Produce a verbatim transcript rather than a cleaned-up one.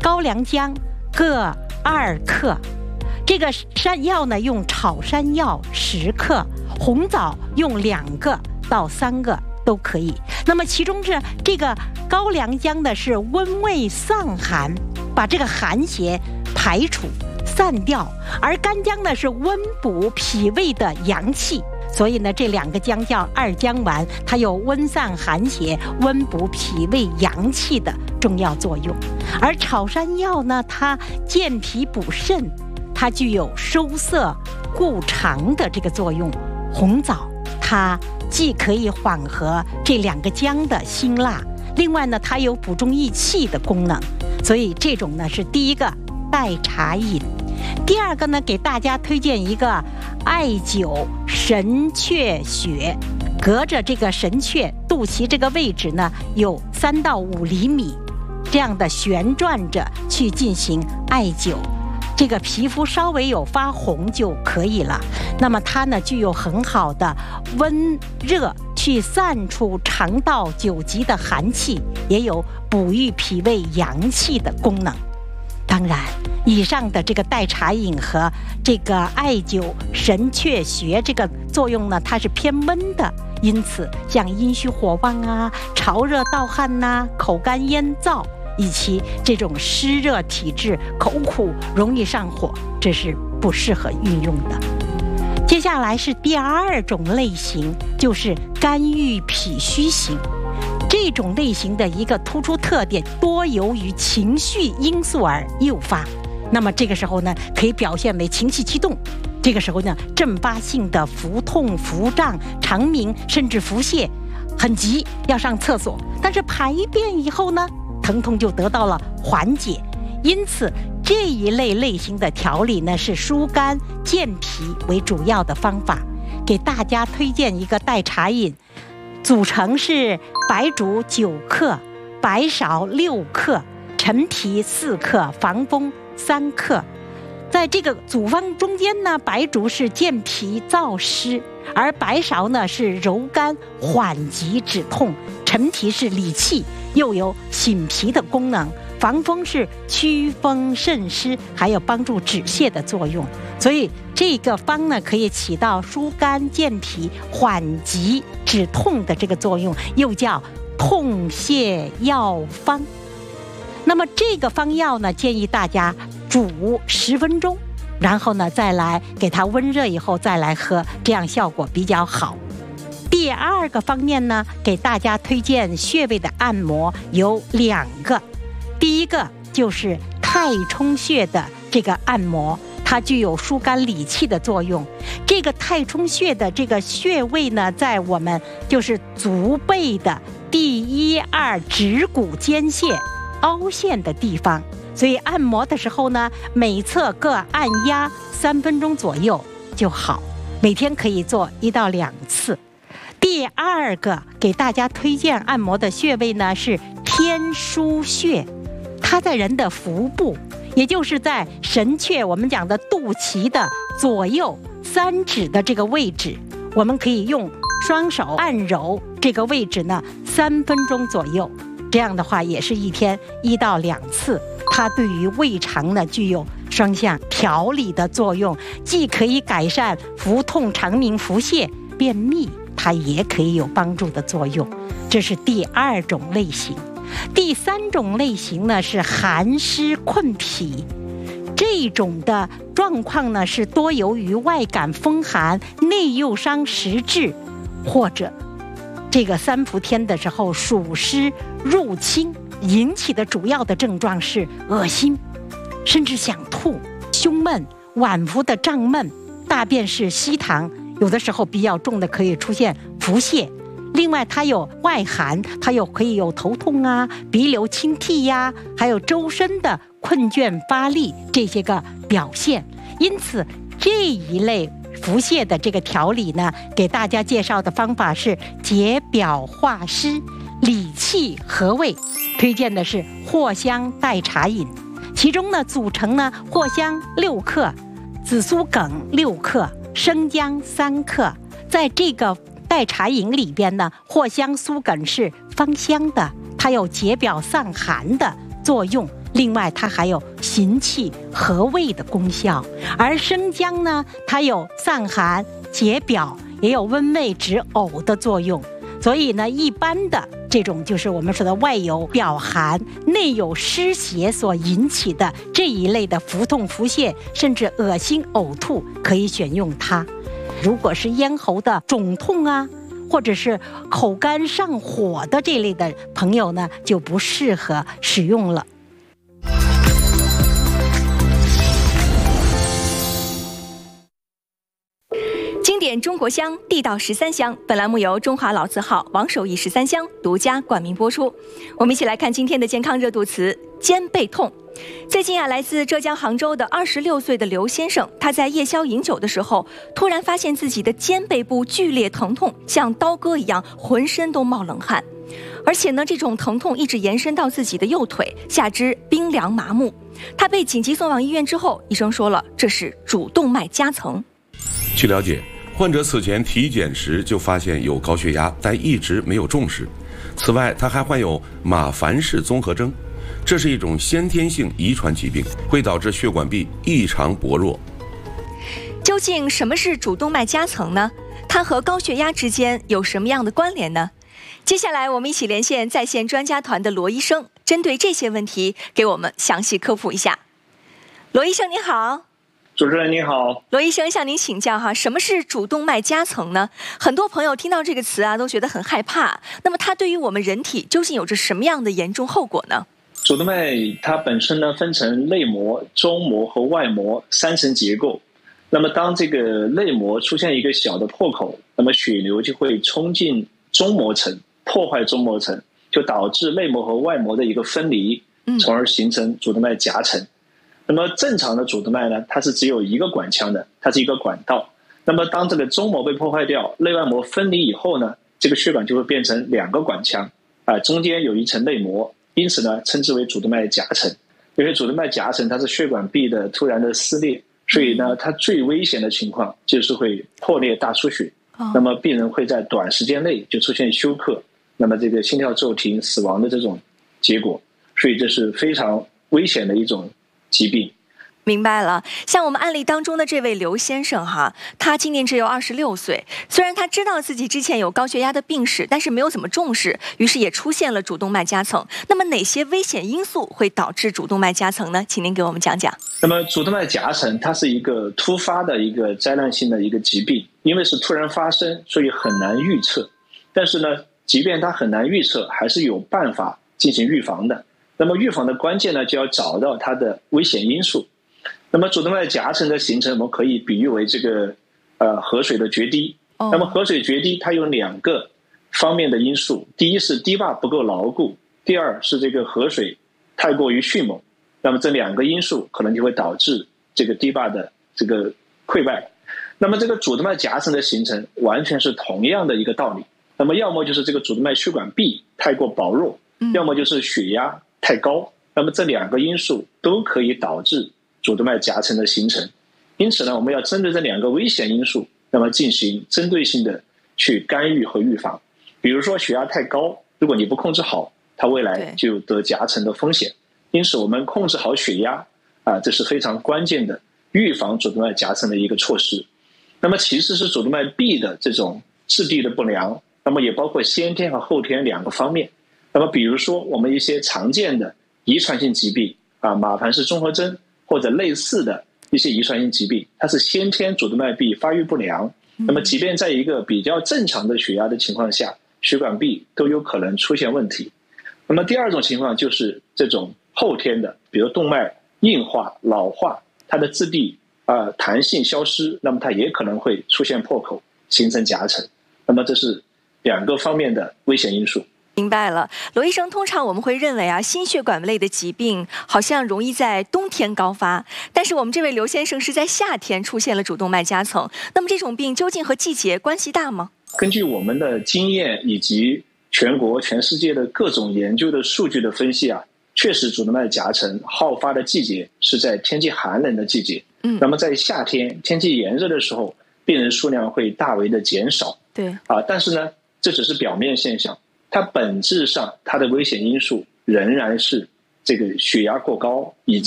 高良姜各二克。这个山药呢，用炒山药十克，红枣用两个到三个都可以。那么其中是这个高良姜呢，是温胃散寒，把这个寒邪排除散掉，而干姜呢是温补脾胃的阳气。所以呢，这两个姜叫二姜丸，它有温散寒邪、温补脾胃阳气的重要作用。而炒山药呢，它健脾补肾，它具有收涩固肠的这个作用。红枣它既可以缓和这两个姜的辛辣，另外呢，它有补中益气的功能。所以这种呢是第一个代茶饮。第二个呢，给大家推荐一个艾灸神阙穴，隔着这个神阙肚脐这个位置呢，有三到五厘米这样的旋转着去进行艾灸。这个皮肤稍微有发红就可以了。那么它呢，具有很好的温热，去散出肠道九极的寒气，也有补育脾胃阳气的功能。当然，以上的这个代茶饮和这个艾灸神阙穴这个作用呢，它是偏温的，因此像阴虚火旺啊、潮热盗汗呐、啊、口干咽燥，以及这种湿热体质、口苦、容易上火，这是不适合运用的。接下来是第二种类型，就是肝郁脾虚型。这种类型的一个突出特点，多由于情绪因素而诱发。那么这个时候呢，可以表现为情绪激动。这个时候呢，阵发性的腹痛、腹胀、肠鸣，甚至腹泻，很急要上厕所，但是排便以后呢，疼痛就得到了缓解。因此这一类类型的调理呢，是疏肝健脾为主要的方法。给大家推荐一个代茶饮，组成是白术九克、白芍六克、陈皮四克、防风三克。在这个组方中间呢，白术是健脾燥湿，而白芍呢是柔肝缓急止痛，陈皮是理气，又有醒脾的功能，防风是祛风渗湿，还有帮助止泻的作用。所以这个方呢，可以起到疏肝健脾、缓急止痛的这个作用，又叫痛泻药方。那么这个方药呢，建议大家煮十分钟，然后呢再来给它温热以后再来喝，这样效果比较好。第二个方面呢，给大家推荐穴位的按摩有两个。第一个就是太冲穴的这个按摩，它具有疏肝理气的作用。这个太冲穴的这个穴位呢，在我们就是足背的第一二指骨间线凹陷的地方，所以按摩的时候呢，每侧各按压三分钟左右就好，每天可以做一到两次。第二个给大家推荐按摩的穴位呢，是天枢穴，它在人的腹部，也就是在神阙我们讲的肚脐的左右三指的这个位置，我们可以用双手按揉这个位置呢三分钟左右，这样的话也是一天一到两次。它对于胃肠呢具有双向调理的作用，既可以改善腹痛、肠鸣、腹泻、便秘，它也可以有帮助的作用。这是第二种类型。第三种类型呢是寒湿困脾，这种的状况呢是多由于外感风寒、内又伤实质，或者这个三伏天的时候暑湿入侵引起的主要的症状是恶心，甚至想吐、胸闷、脘腹的胀闷，大便是稀溏，有的时候比较重的可以出现腹泻。另外它有外寒，它有可以有头痛啊、鼻流清涕呀、啊，还有周身的困倦乏力这些个表现。因此这一类腹泻的这个调理呢，给大家介绍的方法是解表化湿、理气和胃，推荐的是藿香代茶饮。其中呢组成呢藿香六克、紫苏梗六克、生姜三克。在这个代茶饮里边呢，藿香苏梗是芳香的，它有解表散寒的作用。 另外它还有行气和胃的功效。而生姜呢，它有散寒解表，也有温胃止呕的作用。所以呢，一般的这种就是我们说的外有表寒、内有湿邪所引起的这一类的腹痛、腹泻，甚至恶心、呕吐，可以选用它。如果是咽喉的肿痛啊，或者是口干上火的这类的朋友呢，就不适合使用了。 经典中国香，地道十三香。本栏目由中华老字号王守义十三香独家冠名播出。我们一起来看今天的健康热度词：肩背痛。最近啊，来自浙江杭州的二十六岁的刘先生，他在夜宵饮酒的时候，突然发现自己的肩背部剧烈疼痛，像刀割一样，浑身都冒冷汗。而且呢，这种疼痛一直延伸到自己的右腿，下肢冰凉麻木。他被紧急送往医院之后，医生说了，这是主动脉夹层。 据了解，患者此前体检时就发现有高血压，但一直没有重视。此外，他还患有马凡氏综合征，这是一种先天性遗传疾病，会导致血管壁异常薄弱。 究竟什么是主动脉夹层呢？它和高血压之间有什么样的关联呢？接下来我们一起连线在线专家团的罗医生，针对这些问题给我们详细科普一下。罗医生您好。 主持人你好， 罗医生向您请教哈，什么是主动脉夹层呢？很多朋友听到这个词啊，都觉得很害怕。那么它对于我们人体究竟有着什么样的严重后果呢？ 主动脉它本身呢分成内膜、中膜和外膜三层结构。那么当这个内膜出现一个小的破口，那么血流就会冲进中膜层，破坏中膜层，就导致内膜和外膜的一个分离，从而形成主动脉夹层。那么正常的主动脉呢，它是只有一个管腔的，它是一个管道。那么当这个中膜被破坏掉，内外膜分离以后呢，这个血管就会变成两个管腔，啊，中间有一层内膜，因此呢，称之为主动脉夹层。因为主动脉夹层它是血管壁的突然的撕裂，所以呢，它最危险的情况就是会破裂大出血。那么病人会在短时间内就出现休克，那么这个心跳骤停、死亡的这种结果，所以这是非常危险的一种疾病。 明白了，像我们案例当中的这位刘先生哈，他今年只有二十六岁，虽然他知道自己之前有高血压的病史，但是没有怎么重视，于是也出现了主动脉夹层。那么哪些危险因素会导致主动脉夹层呢？请您给我们讲讲。 那么主动脉夹层它是一个突发的一个灾难性的一个疾病，因为是突然发生，所以很难预测。但是呢，即便它很难预测，还是有办法进行预防的。那么预防的关键呢，就要找到它的危险因素。那么主动脉夹层的形成，我们可以比喻为这个呃河水的决堤。那么河水决堤它有两个方面的因素，第一是堤坝不够牢固，第二是这个河水太过于迅猛。那么这两个因素可能就会导致这个堤坝的这个溃败。那么这个主动脉夹层的形成完全是同样的一个道理。那么要么就是这个主动脉血管壁太过薄弱，要么就是血压太高。那么这两个因素都可以导致主动脉夹层的形成。因此呢，我们要针对这两个危险因素，那么进行针对性的去干预和预防。比如说血压太高，如果你不控制好，它未来就有得夹层的风险。因此我们控制好血压啊，这是非常关键的预防主动脉夹层的一个措施。那么其次是主动脉壁的这种质地的不良，那么也包括先天和后天两个方面。那么比如说我们一些常见的遗传性疾病啊，马凡氏综合征或者类似的一些遗传性疾病，它是先天主动脉壁发育不良，那么即便在一个比较正常的血压的情况下，血管壁都有可能出现问题。那么第二种情况就是这种后天的，比如动脉硬化、老化，它的质地呃弹性消失，那么它也可能会出现破口，形成夹层。那么这是两个方面的危险因素。 明白了，罗医生，通常我们会认为啊，心血管类的疾病好像容易在冬天高发，但是我们这位刘先生是在夏天出现了主动脉夹层，那么这种病究竟和季节关系大吗？ 根据我们的经验以及全国全世界的各种研究的数据的分析啊，确实主动脉夹层好发的季节是在天气寒冷的季节。嗯，那么在夏天天气炎热的时候，病人数量会大为的减少。 对啊，但是呢，这只是表面现象。它本质上它的危险因素仍然是这个血压过高以及